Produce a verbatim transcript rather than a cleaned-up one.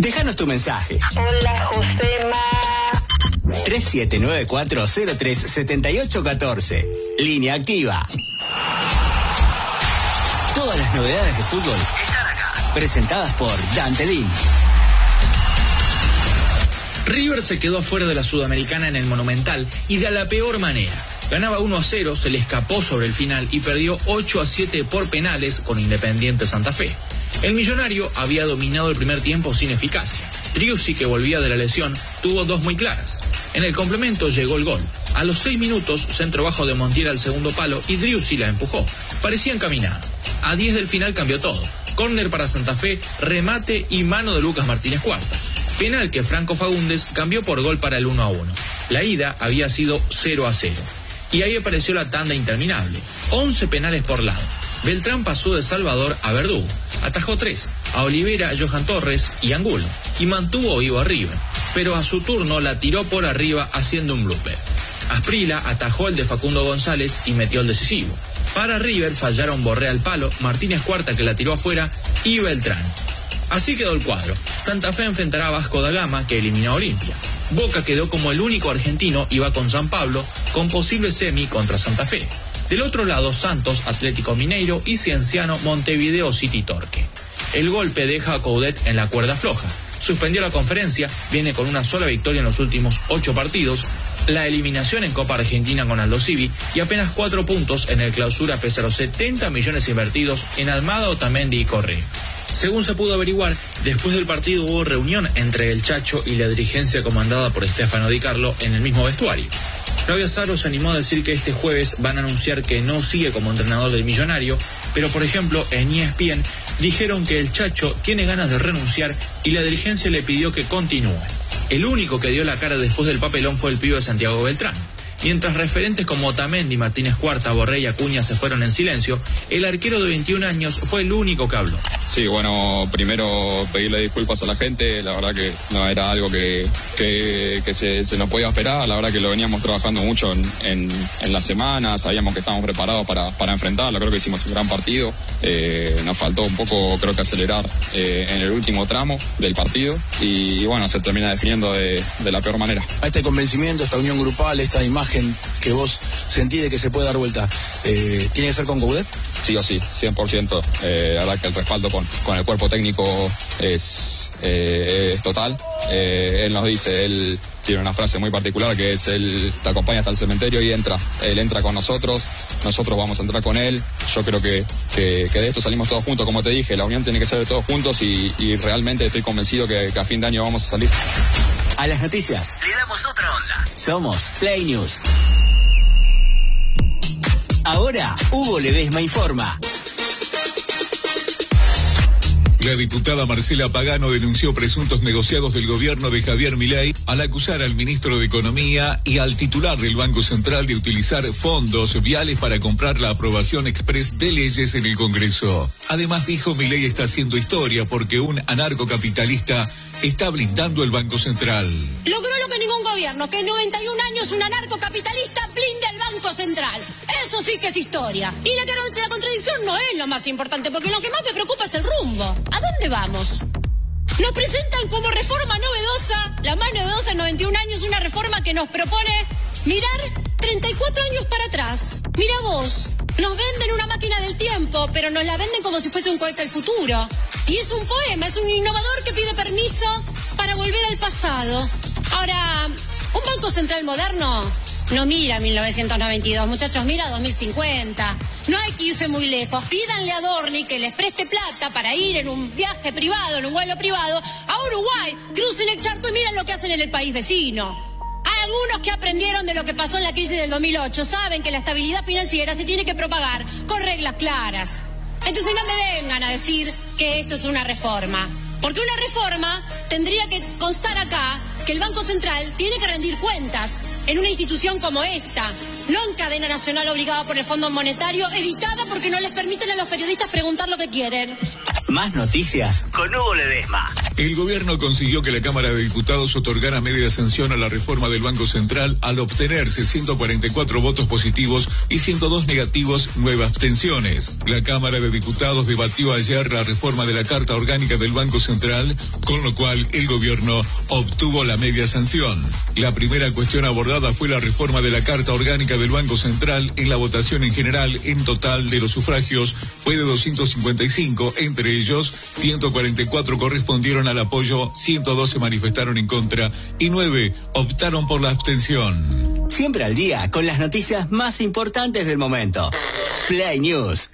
Déjanos tu mensaje. Hola, Josema. tres siete nueve cuatro cero tres siete ocho uno cuatro. Línea activa. Todas las novedades de fútbol están acá. Presentadas por Dante Din. River se quedó afuera de la Sudamericana en el Monumental y de la peor manera. Ganaba uno a cero, se le escapó sobre el final y perdió ocho a siete por penales con Independiente Santa Fe. El millonario había dominado el primer tiempo sin eficacia. Driussi, que volvía de la lesión, tuvo dos muy claras. En el complemento llegó el gol. A los seis minutos, centro bajo de Montiel al segundo palo y Driussi la empujó. Parecía encaminada. A diez del final cambió todo. Córner para Santa Fe, remate y mano de Lucas Martínez Cuarta. Penal que Franco Fagundes cambió por gol para el uno a uno. La ida había sido cero a cero. Y ahí apareció la tanda interminable. once penales por lado. Beltrán pasó de Salvador a Verdugo. Atajó tres. A Olivera, Johan Torres y Angulo. Y mantuvo vivo a River. Pero a su turno la tiró por arriba haciendo un blooper. Asprila atajó el de Facundo González y metió el decisivo. Para River fallaron Borré al palo, Martínez Cuarta que la tiró afuera y Beltrán. Así quedó el cuadro. Santa Fe enfrentará a Vasco da Gama, que eliminó a Olimpia. Boca quedó como el único argentino y va con San Pablo, con posible semi contra Santa Fe. Del otro lado, Santos, Atlético Mineiro y Cienciano, Montevideo City Torque. El golpe deja a Coudet en la cuerda floja. Suspendió la conferencia, viene con una sola victoria en los últimos ocho partidos, la eliminación en Copa Argentina con Aldo Civi y apenas cuatro puntos en el clausura pese a los setenta millones invertidos en Almada, Otamendi y Correa. Según se pudo averiguar, después del partido hubo reunión entre el Chacho y la dirigencia comandada por Stefano Di Carlo en el mismo vestuario. Claudio Azaro se animó a decir que este jueves van a anunciar que no sigue como entrenador del Millonario, pero por ejemplo en E S P N dijeron que el Chacho tiene ganas de renunciar y la dirigencia le pidió que continúe. El único que dio la cara después del papelón fue el pibe de Santiago Beltrán. Mientras referentes como Otamendi, Martínez Cuarta, Borré y Acuña se fueron en silencio, el arquero de veintiún años fue el único que habló. Sí, bueno, primero pedirle disculpas a la gente, la verdad que no era algo que, que, que se, se nos podía esperar, la verdad que lo veníamos trabajando mucho en, en, en las semanas, sabíamos que estábamos preparados para, para enfrentarlo, creo que hicimos un gran partido, eh, nos faltó un poco, creo que acelerar eh, en el último tramo del partido y, y bueno, se termina definiendo de, de la peor manera. A este convencimiento, esta unión grupal, esta imagen que vos sentís de que se puede dar vuelta, eh, ¿tiene que ser con Coudet? Sí o sí, cien por ciento. Eh, la verdad que el respaldo con, con el cuerpo técnico es, eh, es total. Eh, él nos dice, él tiene una frase muy particular que es, él te acompaña hasta el cementerio y entra. Él entra con nosotros, nosotros vamos a entrar con él. Yo creo que, que, que de esto salimos todos juntos, como te dije, la unión tiene que ser de todos juntos y, y realmente estoy convencido que, que a fin de año vamos a salir. A las noticias le damos otra onda. Somos Play News. Ahora, Hugo Ledesma informa. La diputada Marcela Pagano denunció presuntos negociados del gobierno de Javier Milei al acusar al ministro de Economía y al titular del Banco Central de utilizar fondos viales para comprar la aprobación express de leyes en el Congreso. Además dijo, Milei está haciendo historia porque un anarcocapitalista está blindando el Banco Central. Logró lo que ningún gobierno, que en noventa y un años un anarcocapitalista blinde el Banco Central. Eso sí que es historia. Y la, la contradicción no es lo más importante, porque lo que más me preocupa es el rumbo. ¿A dónde vamos? Nos presentan como reforma novedosa, la más novedosa en noventa y un años, una reforma que nos propone mirar treinta y cuatro años para atrás. Mira vos, nos venden una máquina del tiempo, pero nos la venden como si fuese un cohete del futuro. Y es un poema, es un innovador que pide permiso para volver al pasado. Ahora, un Banco Central moderno no mira mil novecientos noventa y dos, muchachos, mira dos mil cincuenta. No hay que irse muy lejos. Pídanle a Dorni que les preste plata para ir en un viaje privado, en un vuelo privado, a Uruguay, crucen el charco y miren lo que hacen en el país vecino. Hay algunos que aprendieron de lo que pasó en la crisis del dos mil ocho, saben que la estabilidad financiera se tiene que propagar con reglas claras. Entonces no me vengan a decir que esto es una reforma, porque una reforma tendría que constar acá que el Banco Central tiene que rendir cuentas en una institución como esta, no en cadena nacional obligada por el Fondo Monetario, editada porque no les permiten a los periodistas preguntar lo que quieren. Más noticias con Hugo Ledesma. El gobierno consiguió que la Cámara de Diputados otorgara media sanción a la reforma del Banco Central al obtenerse ciento cuarenta y cuatro votos positivos y ciento dos negativos, nueve abstenciones. La Cámara de Diputados debatió ayer la reforma de la Carta Orgánica del Banco Central, con lo cual el gobierno obtuvo la media sanción. La primera cuestión abordada fue la reforma de la Carta Orgánica del Banco Central. En la votación en general, en total de los sufragios, fue de doscientos cincuenta y cinco, entre ellos ciento cuarenta y cuatro correspondieron al apoyo, ciento dos se manifestaron en contra y nueve optaron por la abstención. Siempre al día con las noticias más importantes del momento. Play News.